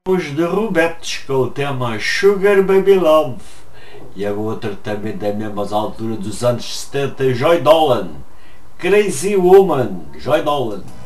Os de Rubetes com o tema Sugar Baby Love, e a outra também da mesma altura dos anos 70, Joy Dolan, Crazy Woman, Joy Dolan.